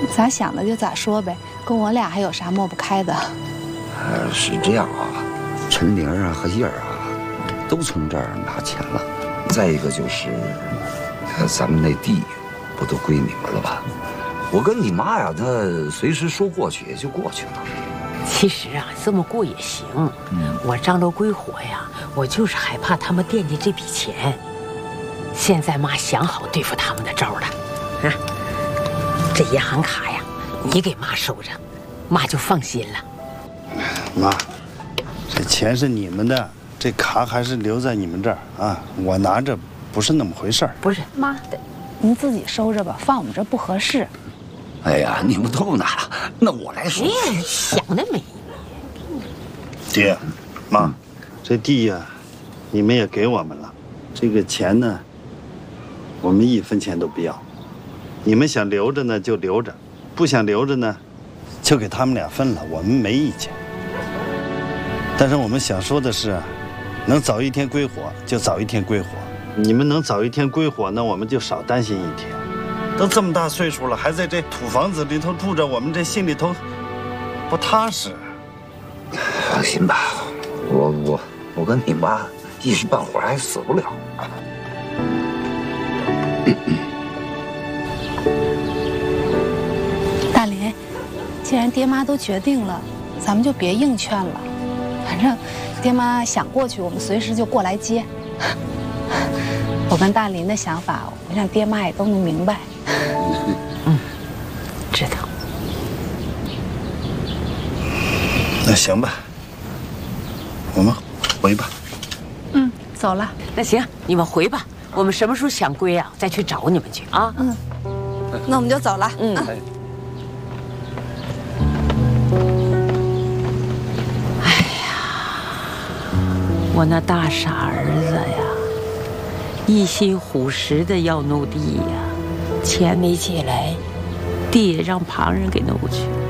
咋想的就咋说呗，跟我俩还有啥抹不开的？ 是这样啊，陈玲啊和叶儿啊，都从这儿拿钱了。再一个就是，咱们那地不都归你们了吧？我跟你妈呀，她随时说过去也就过去了。 其实啊，这么过也行。我张罗归伙呀，我就是害怕他们惦记这笔钱。现在妈想好对付他们的招了，啊，这银行卡呀，你给妈收着，妈就放心了。 妈，这钱是你们的，这卡还是留在你们这儿啊，我拿着不是那么回事儿。 不是妈，您自己收着吧，放我们这不合适。 哎呀，你们都不拿，那我来收。 哎，想得美！ 爹，妈，这地呀，你们也给我们了，这个钱呢，我们1分钱都不要。你们想留着呢就留着，不想留着呢，就给他们俩分了，我们没意见。但是我们想说的是，能早一天归伙就早一天归伙。你们能早一天归伙，那我们就少担心一天。都这么大岁数了，还在这土房子里头住着，我们这心里头不踏实。 放心吧，我跟你妈一时半会儿还死不了。 大林，既然爹妈都决定了，咱们就别硬劝了。反正爹妈想过去，我们随时就过来接。我跟大林的想法，我想爹妈也都能明白。 知道。 那行吧，我们回吧。 走了。 那行，你们回吧，我们什么时候想归啊，再去找你们去啊。 那我们就走了。 我那大傻儿子呀，一心虎实的要弄地呀，钱没借来，地也让旁人给弄去。